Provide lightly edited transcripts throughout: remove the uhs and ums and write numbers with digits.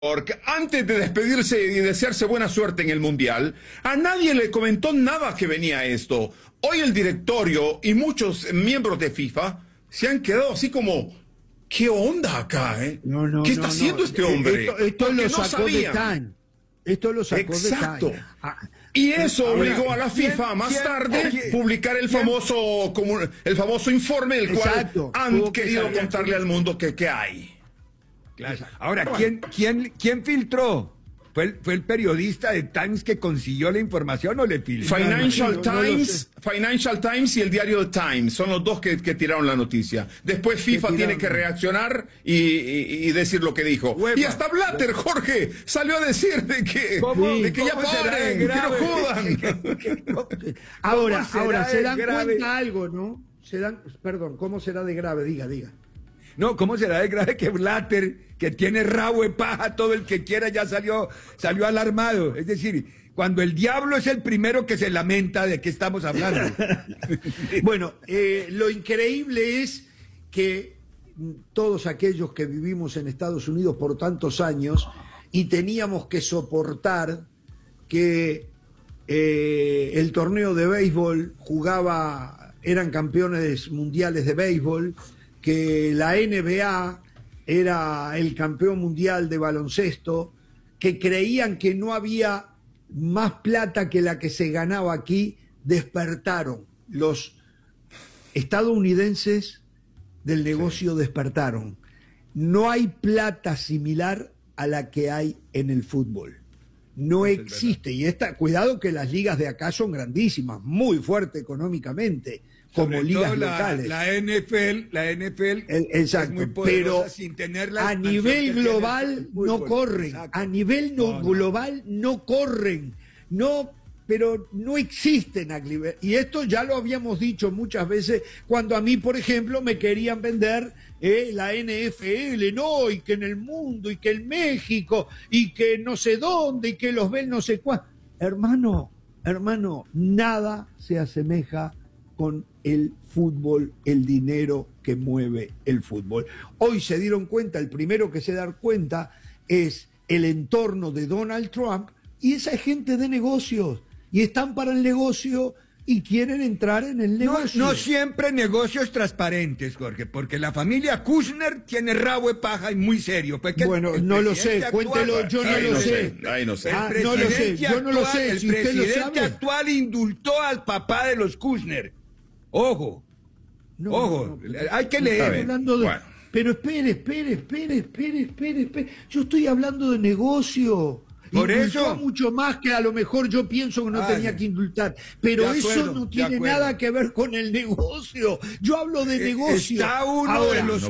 Porque antes de despedirse y desearse buena suerte en el Mundial, a nadie le comentó nada que venía esto. Hoy el directorio y muchos miembros de FIFA se han quedado así como, ¿qué onda acá? ¿Qué está haciendo este hombre? Esto lo sacó de Time. Esto lo sacó Exacto. de Time. Y eso obligó a la FIFA más tarde publicar el famoso informe del cual han querido contarle al mundo que hay. Claro. Ahora, ¿quién filtró? ¿Fue el periodista de Times que consiguió la información o le filtró? Financial Times y el diario The Times son los dos que tiraron la noticia. Después FIFA tiene que reaccionar y decir lo que dijo. Y hasta Blatter, Jorge, salió a decir de que ya paren, que no jodan. Ahora, se dan cuenta algo, ¿no? Perdón, ¿cómo será de grave? Diga. No, ¿cómo será de grave que Blatter, que tiene rabo de paja, todo el que quiera ya salió alarmado? Es decir, cuando el diablo es el primero que se lamenta, ¿de qué estamos hablando? Bueno, lo increíble es que todos aquellos que vivimos en Estados Unidos por tantos años y teníamos que soportar que el torneo de béisbol eran campeones mundiales de béisbol, que la NBA era el campeón mundial de baloncesto, que creían que no había más plata que la que se ganaba aquí, despertaron. Los estadounidenses del negocio despertaron. No hay plata similar a la que hay en el fútbol. No existe. Y cuidado que las ligas de acá son grandísimas, muy fuertes económicamente, como ligas locales. La NFL exacto, es muy poderosa, pero sin tener a nivel global no corren, a nivel global no corren, pero no existen. Y esto ya lo habíamos dicho muchas veces cuando a mí, por ejemplo, me querían vender la NFL, no, y que en el mundo, y que en México, y que no sé dónde, y que los ven no sé cuál. Hermano, nada se asemeja con el fútbol, el dinero que mueve el fútbol. Hoy se dieron cuenta, el primero que se da cuenta es el entorno de Donald Trump, y esa es gente de negocios, y están para el negocio y quieren entrar en el negocio. No siempre negocios transparentes, Jorge, porque la familia Kushner tiene rabo de paja y muy serio. Bueno, no lo sé, cuéntelo, yo no lo sé. No sé. No lo sé, yo no lo sé. El presidente actual indultó al papá de los Kushner. Ojo, hay que leer. Pero espere. Yo estoy hablando de negocio. Por eso mucho más que a lo mejor yo pienso que no tenía que indultar, pero eso no tiene nada que ver con el negocio. Yo hablo de negocio. Está uno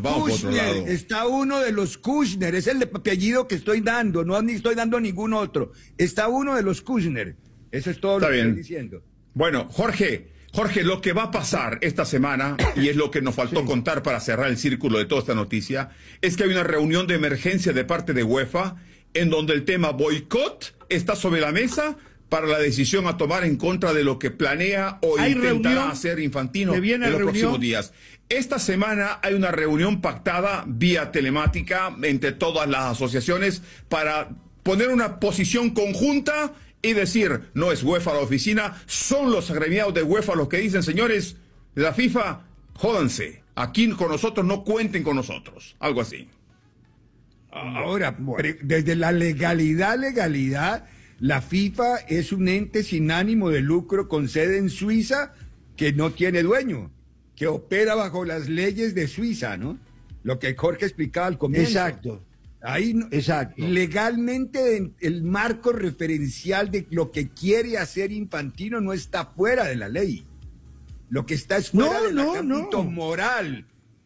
de los Kushner, es el apellido que estoy dando, no estoy dando ningún otro. Está uno de los Kushner. Eso es todo lo que estoy diciendo. Bueno, Jorge, lo que va a pasar esta semana, y es lo que nos faltó contar para cerrar el círculo de toda esta noticia, es que hay una reunión de emergencia de parte de UEFA en donde el tema boicot está sobre la mesa para la decisión a tomar en contra de lo que planea o intentará hacer Infantino en los próximos días. Esta semana hay una reunión pactada vía telemática entre todas las asociaciones para poner una posición conjunta y decir, no es UEFA la oficina, son los agremiados de UEFA los que dicen, señores de la FIFA, jódanse, aquí con nosotros no cuenten con nosotros, algo así. Ahora, desde la legalidad, la FIFA es un ente sin ánimo de lucro con sede en Suiza que no tiene dueño, que opera bajo las leyes de Suiza, ¿no? Lo que Jorge explicaba al comienzo. Exacto. Exacto. Legalmente el marco referencial de lo que quiere hacer Infantino no está fuera de la ley. Lo que está es fuera del ámbito moral.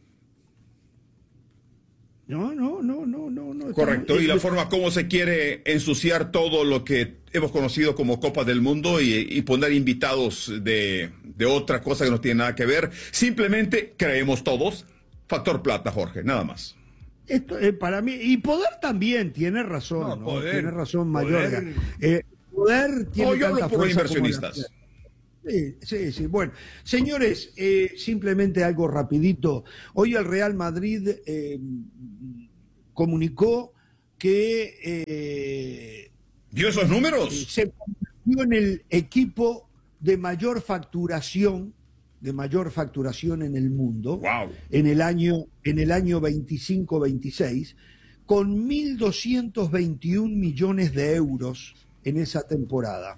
No. Correcto, y la forma como se quiere ensuciar todo lo que hemos conocido como Copa del Mundo y poner invitados de otra cosa que no tiene nada que ver. Simplemente creemos todos, factor plata, Jorge, nada más. Esto para mí, y poder también, tiene razón, ¿no? Tiene razón Mayorga. Poder tiene tanta fuerza. Por los inversionistas. Sí. Bueno, señores, simplemente algo rapidito. Hoy el Real Madrid comunicó que ¿dio esos números? se convirtió en el equipo de mayor facturación en el mundo. Wow. en el año 25-26, con 1.221 millones de euros en esa temporada.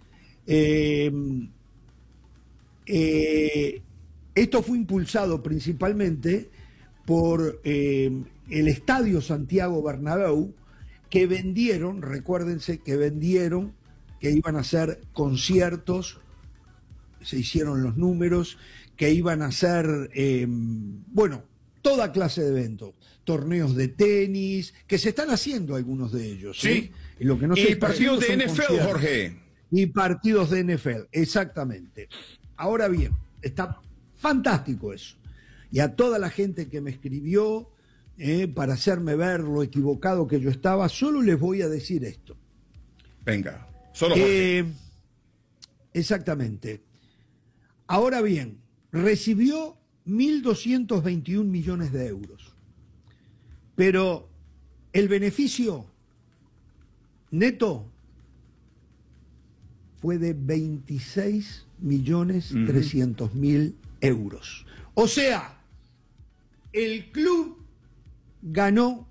Esto fue impulsado principalmente por el Estadio Santiago Bernabéu, que vendieron, recuérdense que vendieron, que iban a hacer conciertos, se hicieron los números, que iban a hacer, bueno, toda clase de eventos, torneos de tenis, que se están haciendo algunos de ellos. Sí. Y lo que no se Y partidos de NFL, Jorge. Y partidos de NFL, exactamente. Ahora bien, está fantástico eso. Y a toda la gente que me escribió para hacerme ver lo equivocado que yo estaba, solo les voy a decir esto. Venga, solo Jorge. Exactamente. Ahora bien, recibió 1.221 millones de euros. Pero el beneficio neto fue de 26.300.000 euros. O sea, el club ganó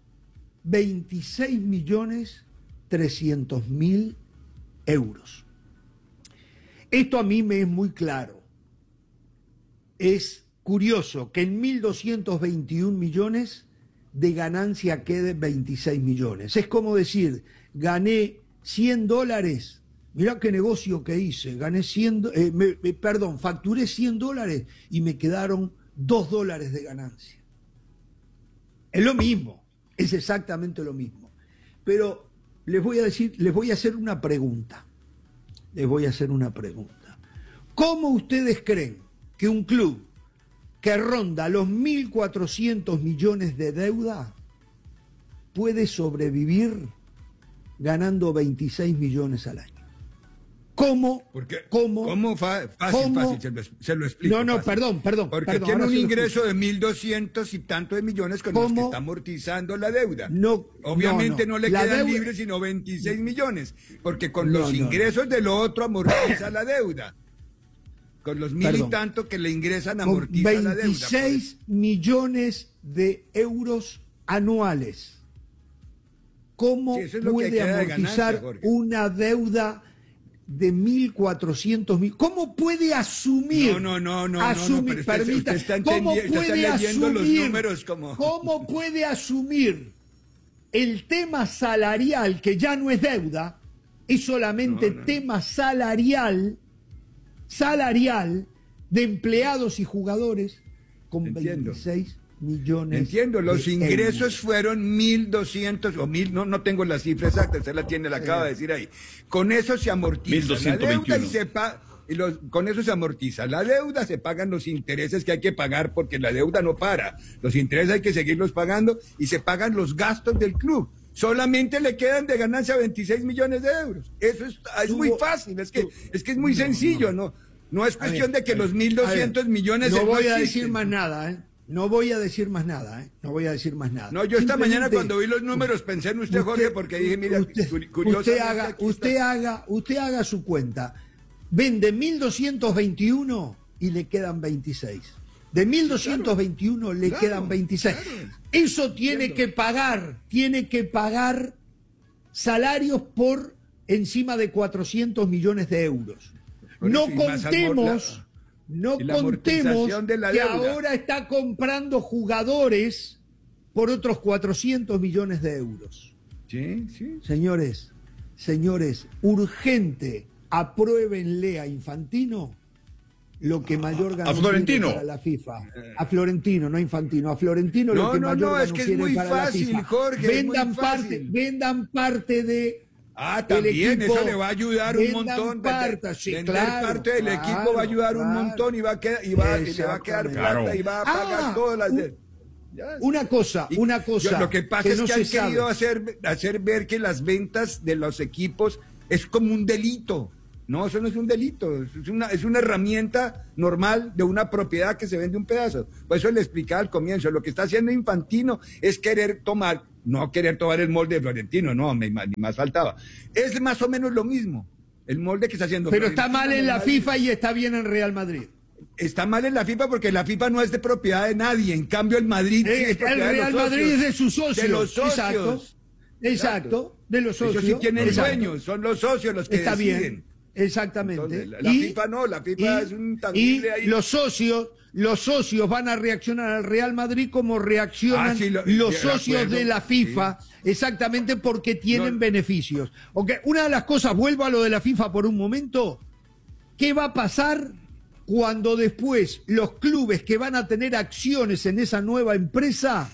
26.300.000 euros. Esto a mí me es muy claro. Es curioso que en 1.221 millones de ganancia quede 26 millones. Es como decir, gané $100, mirá qué negocio que hice, gané facturé $100 y me quedaron $2 de ganancia. Es lo mismo, es exactamente lo mismo. Pero les voy a hacer una pregunta. ¿Cómo ustedes creen que un club que ronda los 1.400 millones de deuda puede sobrevivir ganando 26 millones al año? ¿Cómo? Fácil, se lo explico. No, fácil. perdón. Porque tiene un ingreso de 1.200 y tantos de millones con los que está amortizando la deuda. Obviamente no le quedan libres sino 26 millones, porque con los ingresos de lo otro amortiza la deuda. Con los 1.000 y tanto que le ingresan amortiza la deuda. 26 millones de euros anuales. ¿Cómo puede amortizar una deuda de 1.400 millones? ¿Cómo puede asumir? No, Permita, ¿cómo puede asumir los números ¿Cómo puede asumir el tema salarial, que ya no es deuda, es solamente tema salarial de empleados y jugadores con 26 millones? Entiendo, los ingresos fueron 1.200 o 1.000, no tengo la cifra exacta, usted la tiene, la acaba de decir ahí. Con eso se amortiza la deuda con eso se amortiza la deuda, se pagan los intereses que hay que pagar porque la deuda no para. Los intereses hay que seguirlos pagando y se pagan los gastos del club. Solamente le quedan de ganancia 26 millones de euros. Eso es muy fácil, es que es muy sencillo, no es cuestión de que los 1.200 millones no voy a decir más nada, No voy a decir más nada, No, yo esta mañana cuando vi los números pensé en usted, Jorge, porque dije, mira, usted haga su cuenta. Vende 1.221 y le quedan 26. De 1.221 le quedan 26. Claro. Eso tiene que pagar salarios por encima de 400 millones de euros. No contemos que ahora está comprando jugadores por otros 400 millones de euros. Sí. Señores, urgente, apruébenle a Infantino lo que mayor ganó para la FIFA. A Florentino, no a Infantino. A Florentino lo que mayor ganó es que es muy fácil, Jorge. Vendan parte de... también equipo, eso le va a ayudar un montón. Vender parte del equipo va a ayudar un montón y le va a quedar plata y va a pagar todas las deudas. Una cosa. Lo que pasa es que han querido hacer ver que las ventas de los equipos es como un delito. No, eso no es un delito, es una herramienta normal de una propiedad que se vende un pedazo. Por eso le explicaba al comienzo, lo que está haciendo Infantino es no querer tomar el molde de Florentino, no, ni más faltaba. Es más o menos lo mismo, el molde que está haciendo Pero Florentino. está mal en la FIFA y está bien en Real Madrid. Está mal en la FIFA porque la FIFA no es de propiedad de nadie, en cambio el Madrid sí es propiedad el Real de los Madrid socios. es de sus socios. De los socios. Exacto, de los socios. Ellos sí tienen Exacto. dueños, son los socios los que Está deciden. bien, exactamente. Entonces, la FIFA no, la FIFA es un tangible ahí. Los socios van a reaccionar al Real Madrid como reaccionan sí, los de socios acuerdo, de la FIFA, exactamente porque tienen beneficios. Okay, una de las cosas, vuelvo a lo de la FIFA por un momento, ¿qué va a pasar cuando después los clubes que van a tener acciones en esa nueva empresa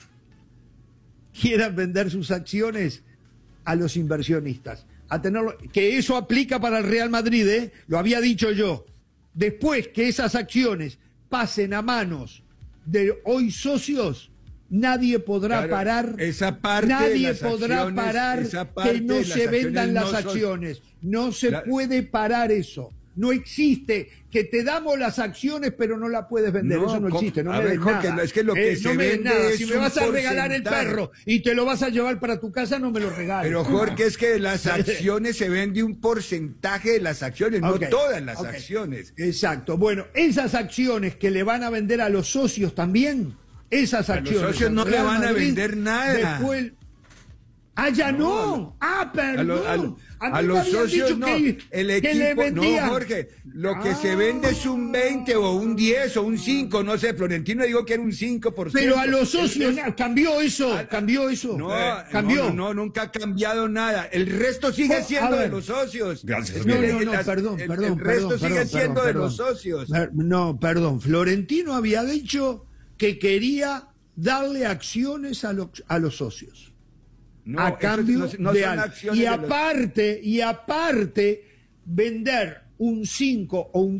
quieran vender sus acciones a los inversionistas? A tenerlo, que eso aplica para el Real Madrid, lo había dicho yo. Después que esas acciones pasen a manos de hoy socios, nadie podrá parar. Esa parte nadie de las podrá acciones, parar esa parte que no de las se vendan acciones las no son- acciones. No se puede parar eso. No existe que te damos las acciones pero no la puedes vender. No, Eso no existe. No a me ver, des Jorge, nada. es que lo que se no me des vende nada. es Si me un vas a regalar el porcentaje. perro y te lo vas a llevar para tu casa, no me lo regales. Pero Jorge, es que las acciones se vende un porcentaje de las acciones, Ok, no todas las ok. acciones. Exacto. Bueno, esas acciones que le van a vender a los socios también, esas A los acciones. socios al no le Real van a Madrid, vender nada. Después... Ah, ya no. Perdón. A mí me los habían socios dicho no, que el que le equipo, vendían. no, Jorge, lo que se vende es un 20 o un 10 o un 5, no sé, Florentino dijo que era un 5%. Pero a los socios, cambió eso. No, cambió. no, nunca ha cambiado nada. El resto sigue A siendo de ver. los socios. Gracias. No, Mire, perdón. El resto sigue siendo de los socios. No, perdón. Florentino había dicho que quería darle acciones a los socios. No, A eso cambio no de son algo. acciones Y de los- aparte, vender un 5 o un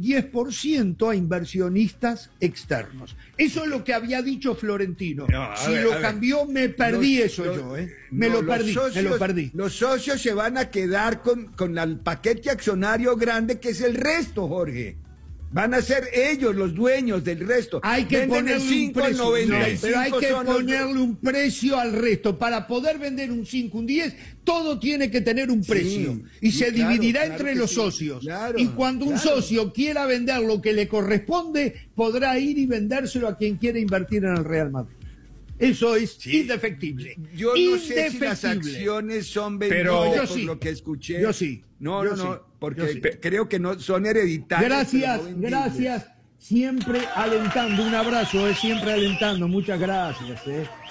10% a inversionistas externos. Eso es lo que había dicho Florentino. No, a Si ver, lo a ver. cambió, me perdí eso yo. Me No, lo perdí. Los socios se van a quedar con el paquete accionario grande que es el resto, Jorge. Van a ser ellos los dueños del resto. Hay que Venden el ponerle un 5 al precio. 95 Pero hay que son los- ponerle un precio al resto. Para poder vender un 5, un 10, todo tiene que tener un precio. Y sí, se claro, dividirá claro entre que los sí. socios. Claro, y cuando un claro. socio quiera vender lo que le corresponde, podrá ir y vendérselo a quien quiera invertir en el Real Madrid. Eso es indefectible. Yo no sé si las Indefectible. acciones son Pero- vendidas Yo por sí. lo que escuché. Yo sí. No, Yo no, no, sí. porque Yo sí. creo que no son hereditarias. Gracias, pero no vendibles. gracias. Siempre alentando, un abrazo, siempre alentando, muchas gracias.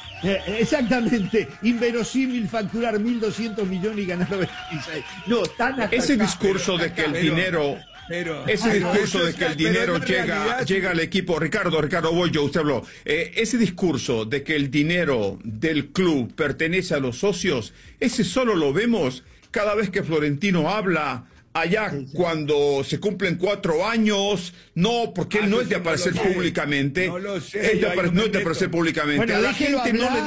Exactamente, inverosímil facturar 1.200 millones y ganar 26. No, tan hasta Ese acá. discurso de que el dinero... Ese discurso de que el dinero llega al equipo, Ricardo, voy yo, usted habló. Ese discurso de que el dinero del club pertenece a los socios, ese solo lo vemos cada vez que Florentino habla allá cuando se cumplen 4 años. No, porque él no es de aparecer públicamente. No lo sé, No es de aparecer públicamente. Bueno, a la déjelo gente hablar.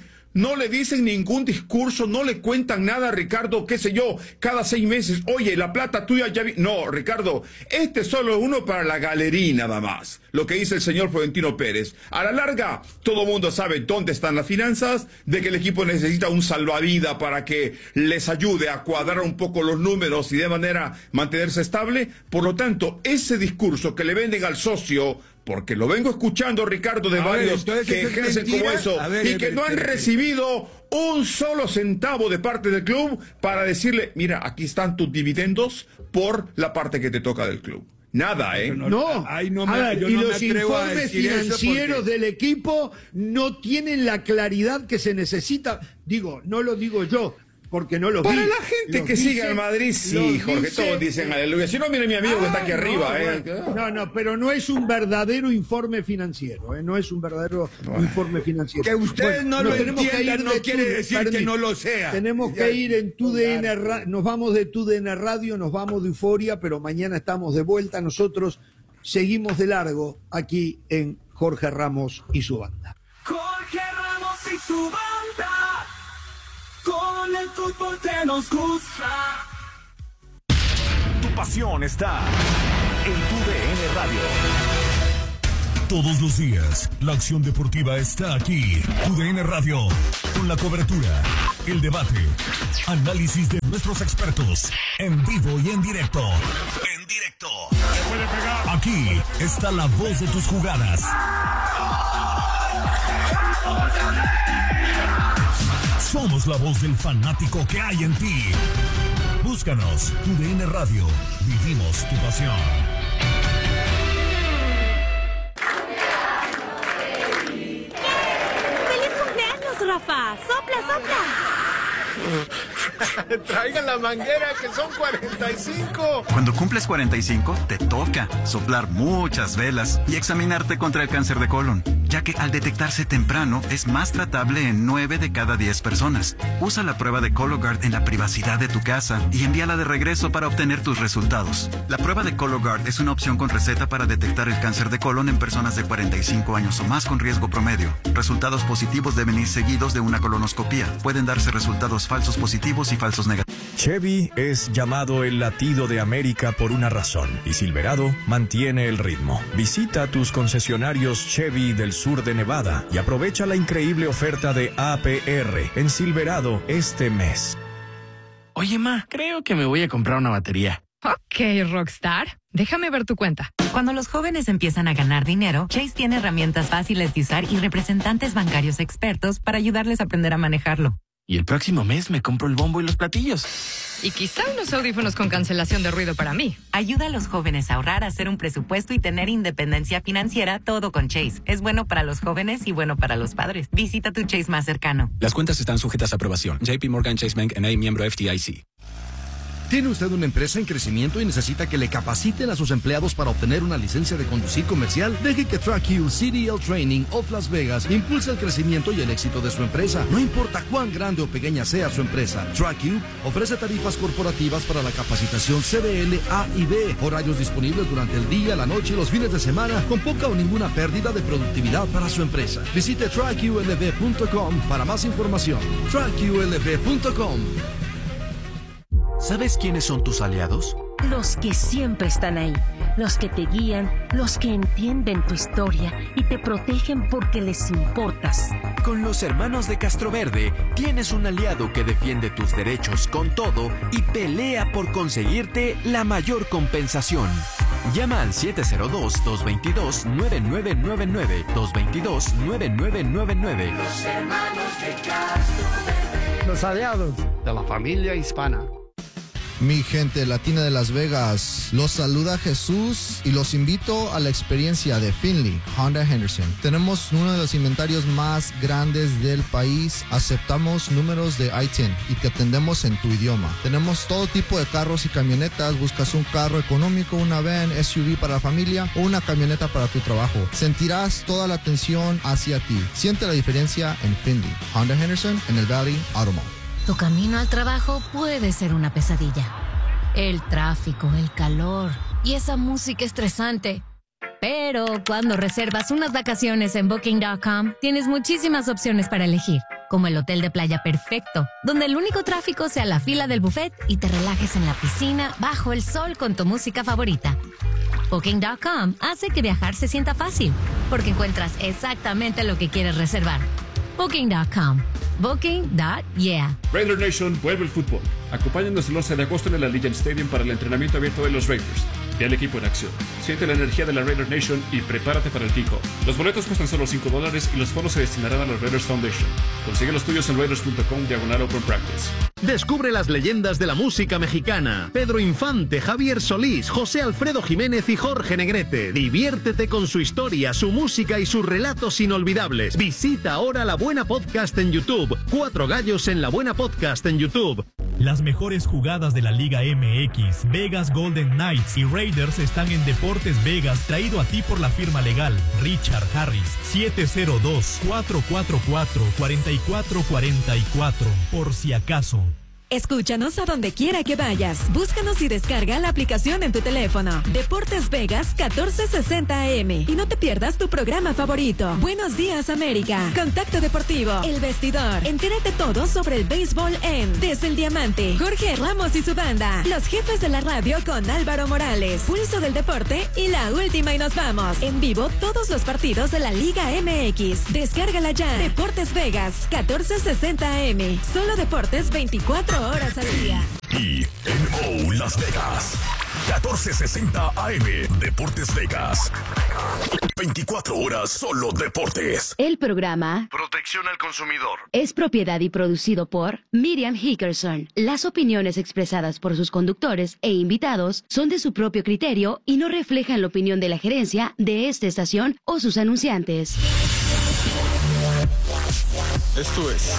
no le dicen ningún discurso, no le cuentan nada, Ricardo, qué sé yo, cada 6 meses, oye, la plata tuya ya vi... No, Ricardo, este es solo uno para la galería nada más, lo que dice el señor Florentino Pérez. A la larga, todo mundo sabe dónde están las finanzas, de que el equipo necesita un salvavidas para que les ayude a cuadrar un poco los números y de manera mantenerse estable. Por lo tanto, ese discurso que le venden al socio, porque lo vengo escuchando, Ricardo, de varios entonces, que ¿eso es ejercen mentira? como eso A ver, y que no han recibido un solo centavo de parte del club para decirle, mira, aquí están tus dividendos por la parte que te toca del club. Nada, ¿eh? No, Ay, no a ver, yo y no me los atrevo a informes decir eso financieros porque- del equipo no tienen la claridad que se necesita. Digo, no lo digo yo, porque no lo vi. Para la gente Los que sigue al Madrid, sí, los Jorge, dice- todos dicen aleluya. Si no, mire mi amigo que está aquí arriba, No, pero no es un verdadero informe financiero, no es un verdadero informe financiero. Que ustedes no lo tenemos que entiendan ir no de quiere decir que perdón, no lo sea. Tenemos Ya, que ir en TUDN, nos vamos de TUDN Radio, nos vamos de Euforia, pero mañana estamos de vuelta. Nosotros seguimos de largo aquí en Jorge Ramos y su banda. Jorge Ramos y su banda. Con el fútbol que nos gusta. pasión está en tu DN Radio. Todos los días, la acción deportiva está aquí. TUDN Radio, con la cobertura, el debate, análisis de nuestros expertos, en vivo y en directo. En directo. Aquí está la voz de tus jugadas. Somos la voz del fanático que hay en ti. Búscanos, TUDN Radio. Vivimos tu pasión. Rafa, sopla. Traigan la manguera, que son 45. Cuando cumples 45, te toca soplar muchas velas y examinarte contra el cáncer de colon, ya que al detectarse temprano es más tratable en 9 de cada 10 personas. Usa la prueba de Cologuard en la privacidad de tu casa y envíala de regreso para obtener tus resultados. La prueba de Cologuard es una opción con receta para detectar el cáncer de colon en personas de 45 años o más con riesgo promedio. Resultados positivos deben ir seguidos de una colonoscopía. Pueden darse resultados falsos positivos y falsos negativos. Chevy es llamado el latido de América por una razón, y Silverado mantiene el ritmo. Visita tus concesionarios Chevy del sur de Nevada y aprovecha la increíble oferta de APR en Silverado este mes. Oye, ma, creo que me voy a comprar una batería. Ok, Rockstar. Déjame ver tu cuenta. Cuando los jóvenes empiezan a ganar dinero, Chase tiene herramientas fáciles de usar y representantes bancarios expertos para ayudarles a aprender a manejarlo. Y el próximo mes me compro el bombo y los platillos. Y quizá unos audífonos con cancelación de ruido para mí. Ayuda a los jóvenes a ahorrar, hacer un presupuesto y tener independencia financiera, todo con Chase. Es bueno para los jóvenes y bueno para los padres. Visita tu Chase más cercano. Las cuentas están sujetas a aprobación. JP Morgan Chase Bank N.A., miembro FDIC. ¿Tiene usted una empresa en crecimiento y necesita que le capaciten a sus empleados para obtener una licencia de conducir comercial? Deje que TrackU CDL Training of Las Vegas impulse el crecimiento y el éxito de su empresa. No importa cuán grande o pequeña sea su empresa, TrackU ofrece tarifas corporativas para la capacitación CDL A y B, horarios disponibles durante el día, la noche y los fines de semana, con poca o ninguna pérdida de productividad para su empresa. Visite TrackULV.com para más información. TrackULV.com. ¿Sabes quiénes son tus aliados? Los que siempre están ahí, los que te guían, los que entienden tu historia y te protegen porque les importas. Con los hermanos de Castroverde tienes un aliado que defiende tus derechos con todo y pelea por conseguirte la mayor compensación. Llama al 702-222-9999, 222-9999. Los hermanos de Castroverde. Los aliados de la familia hispana. Mi gente latina de Las Vegas, los saluda Jesús y los invito a la experiencia de Finley Honda Henderson. Tenemos uno de los inventarios más grandes del país, aceptamos números de I-10 y te atendemos en tu idioma. Tenemos todo tipo de carros y camionetas, buscas un carro económico, una van, SUV para la familia o una camioneta para tu trabajo. Sentirás toda la atención hacia ti. Siente la diferencia en Finley Honda Henderson en el Valley Auto Mall. Tu camino al trabajo puede ser una pesadilla. El tráfico, el calor y esa música estresante. Pero cuando reservas unas vacaciones en Booking.com, tienes muchísimas opciones para elegir, como el hotel de playa perfecto, donde el único tráfico sea la fila del buffet y te relajes en la piscina bajo el sol con tu música favorita. Booking.com hace que viajar se sienta fácil, porque encuentras exactamente lo que quieres reservar. Booking.com. Booking.yeah. Raider Nation vuelve el fútbol. Acompáñanos el 11 de agosto en el Allegiant Stadium para el entrenamiento abierto de los Raiders. Ve al equipo en acción. Siente la energía de la Raider Nation y prepárate para el kickoff. Los boletos cuestan solo $5 y los fondos se destinarán a la Raiders Foundation. Consigue los tuyos en raiders.com/open practice. Descubre las leyendas de la música mexicana. Pedro Infante, Javier Solís, José Alfredo Jiménez y Jorge Negrete. Diviértete con su historia, su música y sus relatos inolvidables. Visita ahora La Buena Podcast en YouTube. 4 gallos en La Buena Podcast en YouTube. Las mejores jugadas de la Liga MX, Vegas Golden Knights y Raiders están en Deportes Vegas, traído a ti por la firma legal Richard Harris. 702-444-4444, por si acaso. Escúchanos a donde quiera que vayas. Búscanos y descarga la aplicación en tu teléfono. Deportes Vegas 1460 AM. Y no te pierdas tu programa favorito. Buenos días, América. Contacto Deportivo. El Vestidor. Entérate todo sobre el béisbol en Desde el Diamante. Jorge Ramos y su banda. Los jefes de la radio con Álvaro Morales. Pulso del deporte y la última y nos vamos. En vivo todos los partidos de la Liga MX. Descárgala ya. Deportes Vegas 1460 AM. Solo deportes 24 horas al día. INO Las Vegas 1460 AM. Deportes Vegas. 24 horas solo deportes. El programa Protección al Consumidor es propiedad y producido por Miriam Hickerson. Las opiniones expresadas por sus conductores e invitados son de su propio criterio y no reflejan la opinión de la gerencia de esta estación o sus anunciantes. Esto es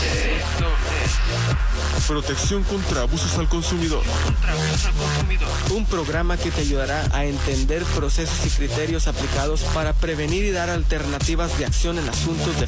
Protección contra abusos al consumidor. Un programa que te ayudará a entender procesos y criterios aplicados para prevenir y dar alternativas de acción en asuntos de